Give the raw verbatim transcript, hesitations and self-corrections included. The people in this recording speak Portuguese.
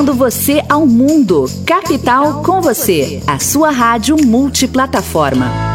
conectando você ao mundo. Capital com você, a sua rádio multiplataforma.